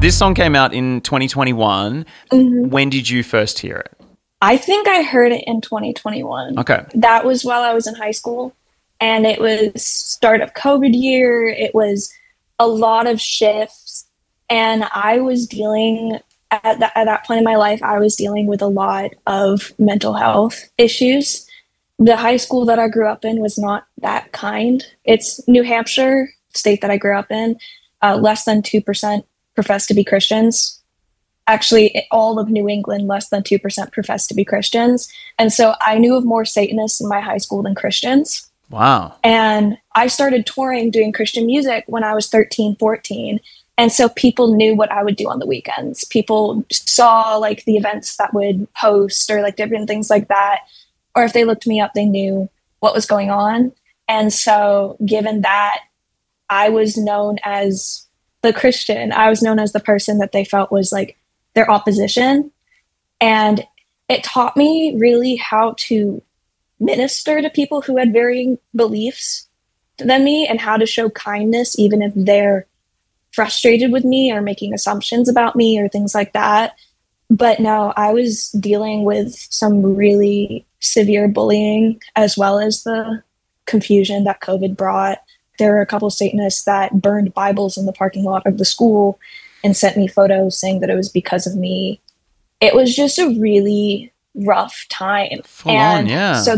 This song came out in 2021. When did you first hear it? I think I heard it in 2021. Okay. That was while I was in high school, and it was start of COVID year. It was a lot of shifts, and I was dealing at that point in my life, I was dealing with a lot of mental health issues. The high school that I grew up in was not that kind. It's New Hampshire, state that I grew up in. Less than 2% profess to be Christians. Actually, all of New England, less than 2% profess to be Christians. And so I knew of more Satanists in my high school than Christians. Wow. And I started touring doing Christian music when I was 13, 14. And so people knew what I would do on the weekends. People saw like the events that would host or like different things like that. Or if they looked me up, they knew what was going on. And so given that, I was known as the Christian. I was known as the person that they felt was like their opposition. And it taught me really how to minister to people who had varying beliefs than me and how to show kindness, even if they're frustrated with me or making assumptions about me or things like that. But no, I was dealing with some really severe bullying as well as the confusion that COVID brought. There were a couple of Satanists that burned Bibles in the parking lot of the school and sent me photos saying that it was because of me. It was just a really rough time. Full on, yeah. So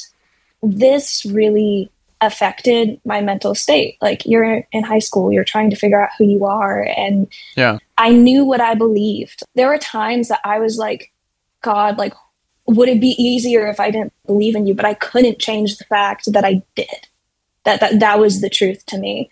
this really affected my mental state. Like, you're in high school, you're trying to figure out who you are. And Yeah. I knew what I believed. There were times that I was like, God, like, would it be easier if I didn't believe in you? But I couldn't change the fact that I did. That was the truth to me.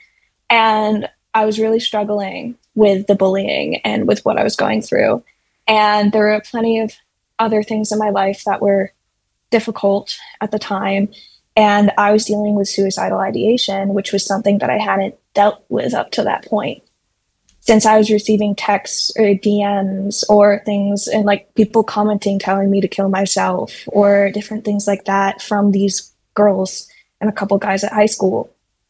And I was really struggling with the bullying and with what I was going through. And there were plenty of other things in my life that were difficult at the time. And I was dealing with suicidal ideation, which was something that I hadn't dealt with up to that point. Since I was receiving texts or DMs or things and like people commenting, telling me to kill myself or different things like that from these girls and a couple guys at high school.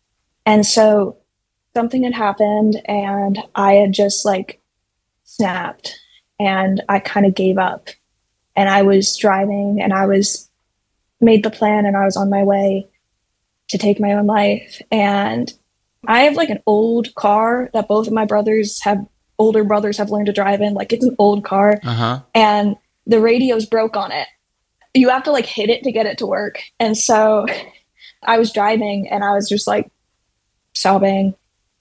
And so something had happened and I had just like snapped and I kind of gave up. And I was driving and I was made the plan and I was on my way to take my own life. And I have like an old car that both of my older brothers have learned to drive in. Like, it's an old car and the radio's broke on it. You have to like hit it to get it to work. And so I was driving and I was just like sobbing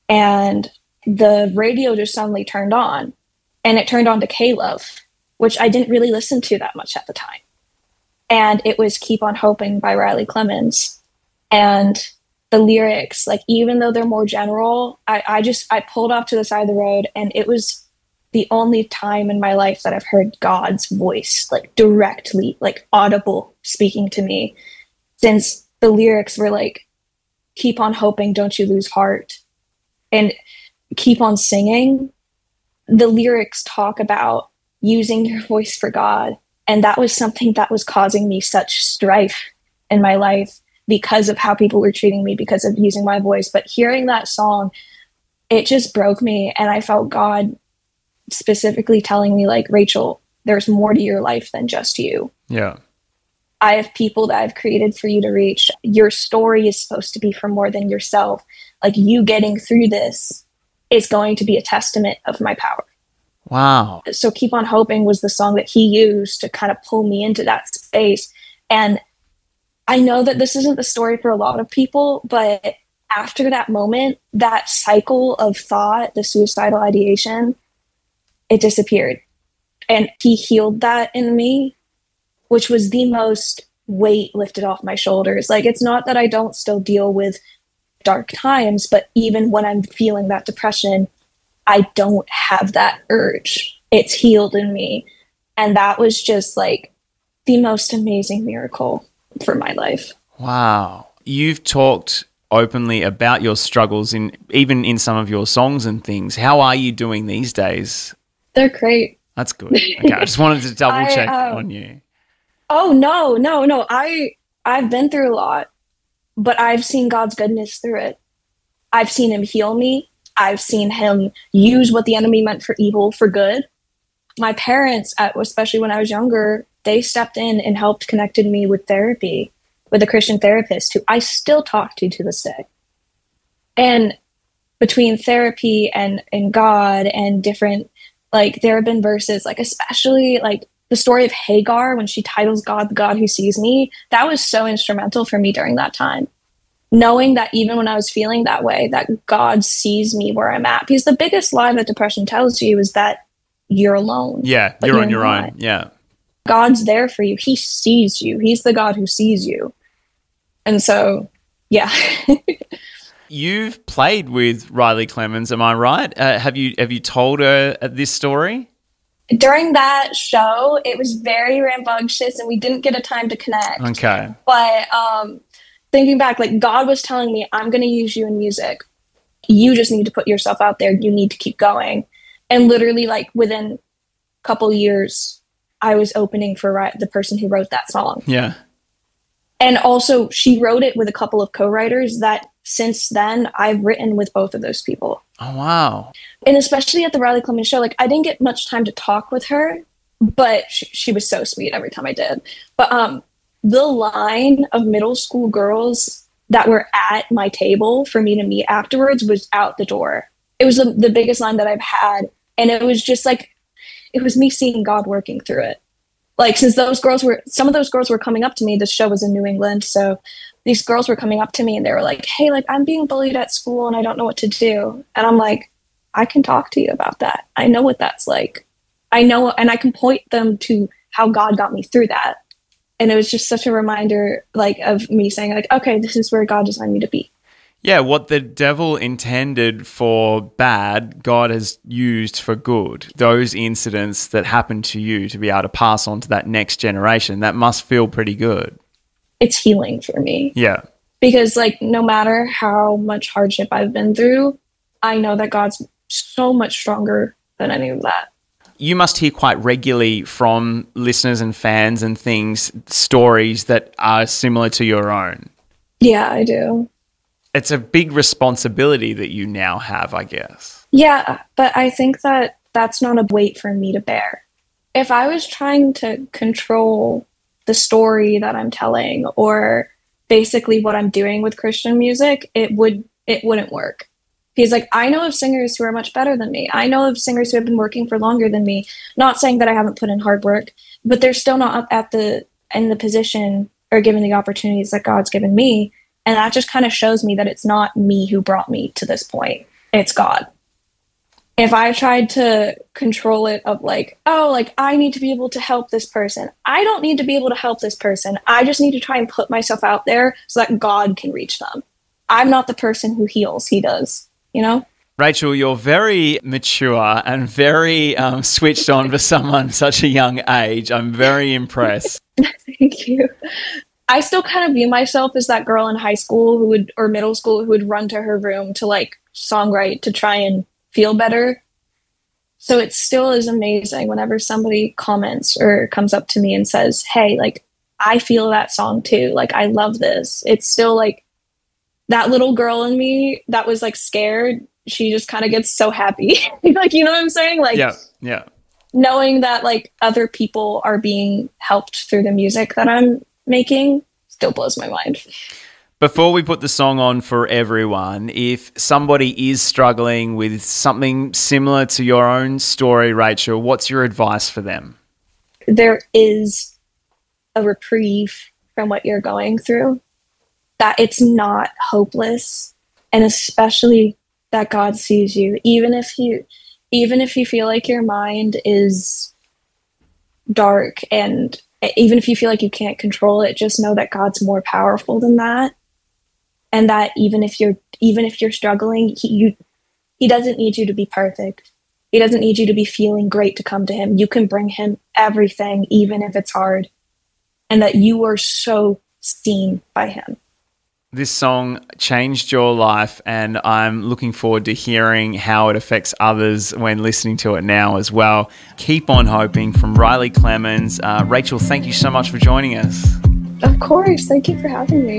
and the radio just suddenly turned on and it turned on to K-Love, which I didn't really listen to that much at the time. And it was Keep on Hoping by Riley Clemmons. And the lyrics, like, even though they're more general, I pulled off to the side of the road and it was the only time in my life that I've heard God's voice, like directly, like audible speaking to me, since the lyrics were like, keep on hoping, don't you lose heart, and keep on singing. The lyrics talk about using your voice for God. And that was something that was causing me such strife in my life because of how people were treating me, because of using my voice. But hearing that song, it just broke me. And I felt God specifically telling me, like, Rachel, there's more to your life than just you. Yeah. I have people that I've created for you to reach. Your story is supposed to be for more than yourself. Like, you getting through this is going to be a testament of my power. Wow. So Keep on Hoping was the song that he used to kind of pull me into that space. And I know that this isn't the story for a lot of people, but after that moment, that cycle of thought, the suicidal ideation, it disappeared. And he healed that in me, which was the most weight lifted off my shoulders. Like, it's not that I don't still deal with dark times, but even when I'm feeling that depression, I don't have that urge. It's healed in me. And that was just like the most amazing miracle for my life. Wow. You've talked openly about your struggles even in some of your songs and things. How are you doing these days? They're great. That's good. Okay, I just wanted to double check on you. Oh, no. I've been through a lot, but I've seen God's goodness through it. I've seen him heal me. I've seen him use what the enemy meant for evil for good. My parents, especially when I was younger, they stepped in and helped connected me with therapy, with a Christian therapist who I still talk to this day. And between therapy and God and different, like, there have been verses, like, especially like the story of Hagar when she titles God the God who sees me. That was so instrumental for me during that time. Knowing that even when I was feeling that way, that God sees me where I'm at. Because the biggest lie that depression tells you is that you're alone. Yeah, you're on your own. Yeah. God's there for you. He sees you. He's the God who sees you. And so, yeah. You've played with Riley Clemons, am I right? Have you told her this story? During that show, it was very rambunctious and we didn't get a time to connect. Okay. But thinking back, like, God was telling me, I'm going to use you in music. You just need to put yourself out there. You need to keep going. And literally, like, within a couple years, I was opening for the person who wrote that song. Yeah. And also, she wrote it with a couple of co-writers that since then, I've written with both of those people. Oh, wow. And especially at the Riley Clemons show, like, I didn't get much time to talk with her, but she was so sweet every time I did. But the line of middle school girls that were at my table for me to meet afterwards was out the door. It was the biggest line that I've had. And it was just like, it was me seeing God working through it. Like, since some of those girls were coming up to me, the show was in New England. So these girls were coming up to me and they were like, hey, like, I'm being bullied at school and I don't know what to do. And I'm like, I can talk to you about that. I know what that's like. I know, and I can point them to how God got me through that. And it was just such a reminder, like, of me saying, like, okay, this is where God designed me to be. Yeah, what the devil intended for bad, God has used for good. Those incidents that happened to you to be able to pass on to that next generation, that must feel pretty good. It's healing for me. Yeah. Because, like, no matter how much hardship I've been through, I know that God's so much stronger than any of that. You must hear quite regularly from listeners and fans and things, stories that are similar to your own. Yeah, I do. It's a big responsibility that you now have, I guess. Yeah, but I think that that's not a weight for me to bear. If I was trying to control the story that I'm telling or basically what I'm doing with Christian music, it wouldn't work. Because, like, I know of singers who are much better than me. I know of singers who have been working for longer than me. Not saying that I haven't put in hard work, but they're still not up in the position or given the opportunities that God's given me. And that just kind of shows me that it's not me who brought me to this point. It's God. If I tried to control it of like, oh, like, I need to be able to help this person. I don't need to be able to help this person. I just need to try and put myself out there so that God can reach them. I'm not the person who heals. He does, you know? Rachel, you're very mature and very switched on for someone such a young age. I'm very impressed. Thank you. I still kind of view myself as that girl in high school or middle school who would run to her room to, like, songwrite to try and feel better. So it still is amazing whenever somebody comments or comes up to me and says, hey, like, I feel that song too. Like, I love this. It's still like that little girl in me that was, like, scared. She just kind of gets so happy. Like, you know what I'm saying? Like, yeah. Knowing that, like, other people are being helped through the music that I'm making still blows my mind. Before we put the song on for everyone, if somebody is struggling with something similar to your own story, Rachel, what's your advice for them? There is a reprieve from what you're going through, that it's not hopeless, and especially that God sees you. Even if you feel like your mind is dark and even if you feel like you can't control it, just know that God's more powerful than that. And that even if you're struggling, he doesn't need you to be perfect. He doesn't need you to be feeling great to come to him. You can bring him everything, even if it's hard. And that you are so seen by him. This song changed your life, and I'm looking forward to hearing how it affects others when listening to it now as well. Keep on hoping from Riley Clemons. Rachel, thank you so much for joining us. Of course. Thank you for having me.